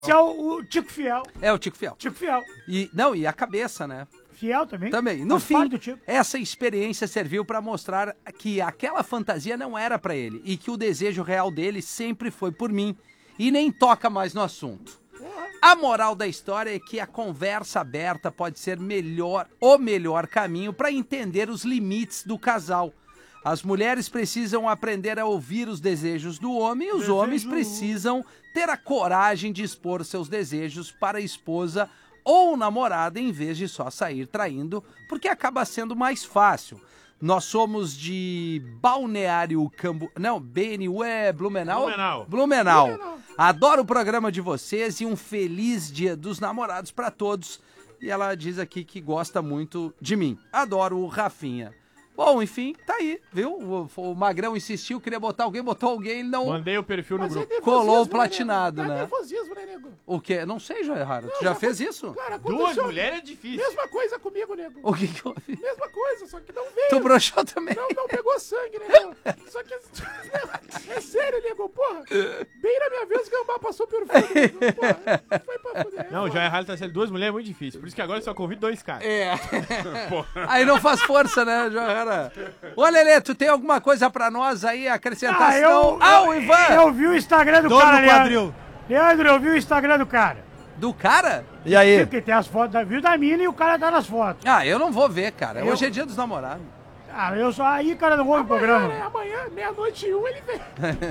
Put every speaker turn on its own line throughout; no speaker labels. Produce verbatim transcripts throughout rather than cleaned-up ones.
Esse é o, o Tico Fiel.
É o Tico Fiel.
Tico Fiel.
E, não, e a cabeça, né?
Fiel também.
Também. No
Faz
fim,
parte do Tico.
essa experiência serviu pra mostrar que aquela fantasia não era pra ele e que o desejo real dele sempre foi por mim. E nem toca mais no assunto. A moral da história é que a conversa aberta pode ser melhor, o melhor caminho para entender os limites do casal. As mulheres precisam aprender a ouvir os desejos do homem e os
Desejo.
homens precisam ter a coragem de expor seus desejos para a esposa ou namorada em vez de só sair traindo, porque acaba sendo mais fácil. Nós somos de Balneário Cambu... Não, B N U é Blumenau?
Blumenau.
Blumenau.
Blumenau.
Adoro o programa de vocês e um feliz dia dos namorados para todos. E ela diz aqui que gosta muito de mim. Adoro o Rafinha. Bom, enfim, tá aí, viu? O, o Magrão insistiu, queria botar alguém, botou alguém, ele não...
Mandei o perfil no
Mas é
grupo.
nervosismo,
Colou o
né,
platinado,
nego? É
né?
nervosismo, né, nego?
O quê? Não sei, Joia Rara. Tu
Não,
já
já
fez isso?
Cara,
Duas
aconteceu
mulheres é difícil.
mesma coisa comigo, nego.
O que que houve?
Mesma coisa, só que não veio.
Tu broxou também?
Não, não pegou sangue, nego. Só que... É sério, nego, porra. Bem na minha vez que o gambá passou perfeito, nego. Porra, foi pra fuder.
Não, o
porra.
Joia Rara tá sendo duas mulheres é muito difícil. Por isso que agora eu só convido dois caras.
É.
Porra.
Aí não faz força, né, Joia Rara? Ô, Lelê, tu tem alguma coisa pra nós aí acrescentar?
Ah,
senão...
eu,
ah, o
eu,
Ivan!
eu vi o Instagram do
Dor
cara,
no
Leandro.
quadril.
Leandro, eu vi o Instagram do cara.
Do cara?
E aí?
Porque tem as fotos, da, viu da mina e o cara tá nas fotos.
Ah, eu não vou ver, cara.
Eu-
Hoje é dia dos namorados.
Ah, eu só... Aí, cara, não ouve o programa.
Né? Amanhã, meia-noite e um, ele vem.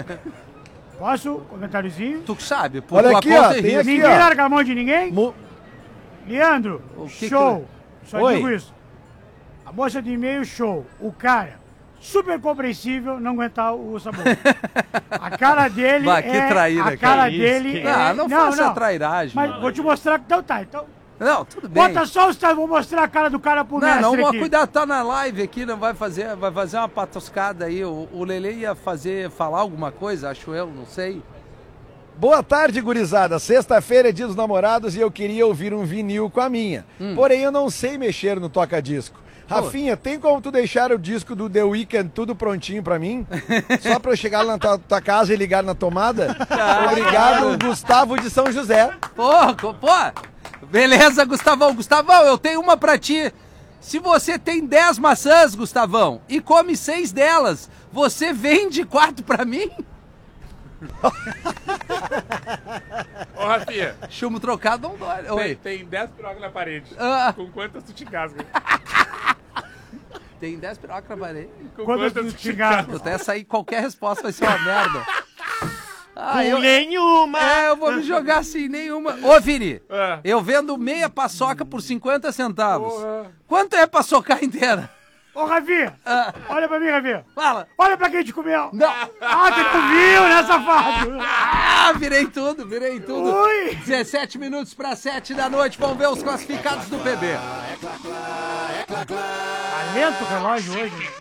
Posso? Comentáriozinho?
Tu que sabe, por
Olha
tua
aqui,
conta
ó,
e
tem
risco.
aqui,
Ninguém
ó.
larga a mão de ninguém?
Mu-
Leandro,
O que
show. Só
Oi.
digo isso. A moça de e-mail, show. O cara, super compreensível, não aguentar o sabor. A cara dele
Bah, que
é...
traíra,
a cara
cara.
dele
Isso, que-
é...
Ah, não, faça trairagem.
Mas
mano.
vou te mostrar que... Então tá, então...
Não, tudo bem.
Bota só os... Vou mostrar a cara do cara pro
Não,
mestre
não,
aqui.
cuidado, tá na live aqui, não vai fazer, vai fazer uma patuscada aí. O, o Lelê ia fazer, falar alguma coisa, acho eu, não sei.
Boa tarde, gurizada. Sexta-feira é dia dos namorados e eu queria ouvir um vinil com a minha. Porém, eu não sei mexer no toca-disco. Rafinha, tem como tu deixar o disco do The Weeknd tudo prontinho pra mim? Só pra eu chegar lá na tua, tua casa e ligar na tomada? Obrigado, Gustavo de São José.
Pô, co- pô, beleza, Gustavão. Gustavão, eu tenho uma pra ti. Se você tem dez maçãs, Gustavão, e come seis delas, você vende quatro pra mim?
Ô, Rafinha,
Chumbo trocado não dói.
tem,
Oi.
tem dez pirocas na parede.
Ah,
Com quantas tu te engasga?
tem dez pirocas na parede.
Com
Quantas tu te engasga?
Eu até sair qualquer resposta vai ser uma merda. Ah,
Com
eu,
nenhuma!
é, eu vou me jogar assim, nenhuma. Ô, Vini,
Ah.
eu vendo meia paçoca por cinquenta centavos.
Porra.
Quanto é paçocar inteira?
Ô, Rafinha,
Ah,
olha pra mim, Rafinha.
fala.
Olha pra quem te comeu.
Não.
Ah, tu não viu, né, safado?
Ah, virei tudo, virei tudo.
Ui.
dezessete minutos para sete da noite, vamos ver os classificados do P B.
Tá lento o relógio hoje. né?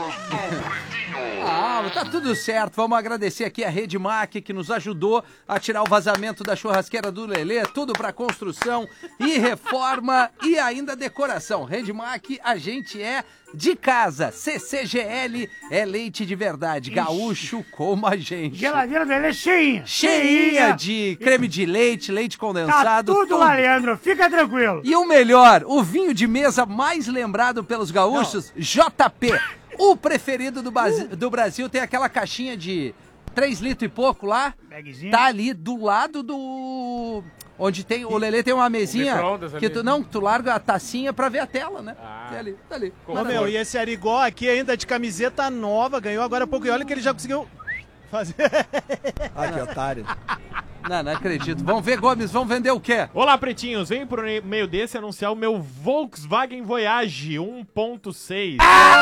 Ah, tá tudo certo. Vamos agradecer aqui a Redmac que nos ajudou a tirar o vazamento da churrasqueira do Lelê. Tudo para construção e reforma e ainda decoração. Redmac, a gente é de casa. C C G L é leite de verdade. Gaúcho como a gente.
Geladeira dele é cheinha.
Cheinha de creme de leite, leite
Tá
condensado.
tudo lá, Leandro. Fica tranquilo.
E o melhor, o vinho de mesa mais lembrado pelos gaúchos, J P. O preferido do, Basi- do Brasil tem aquela caixinha de três litros e pouco lá.
Bagzinho.
Tá ali do lado do... Onde tem... O Lelê tem uma mesinha
micro-ondas
que
ali.
tu... Não, tu larga a tacinha pra ver a tela, né?
Ah.
Tá ali, tá ali.
Ô,
Maravilha.
meu, e esse Arigó aqui ainda de camiseta nova, ganhou agora há pouco e olha que ele já conseguiu fazer. Ah, que otário.
Não, não acredito. Vamos ver, Gomes, vamos vender o quê?
Olá, pretinhos. Venho por meio desse anunciar o meu Volkswagen Voyage um ponto seis.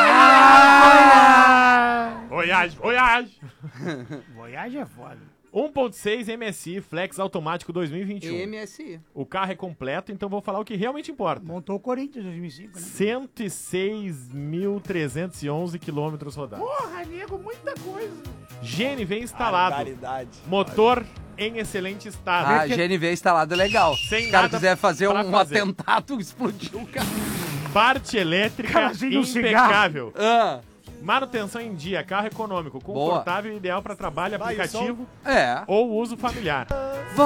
Ah!
Voyage, Voyage.
Voyage é foda.
um ponto seis M S I Flex automático dois mil e vinte e um.
M S I.
O carro é completo, então vou falar o que realmente importa.
Montou o Corinthians em dois mil e cinco, né?
cento e seis mil trezentos e onze quilômetros rodados.
Porra, nego, muita coisa.
G N V instalado.
Barbaridade.
Motor em excelente estado.
Ah, G N V instalado é legal.
Sem
Se o cara
nada
quiser fazer
pra
um
fazer.
atentado, explodiu o cara.
Parte elétrica
Cara, acende um
impecável.
Ah,
Manutenção em dia, carro econômico, confortável e ideal para trabalho,
Vai, o som.
aplicativo
é.
ou uso familiar.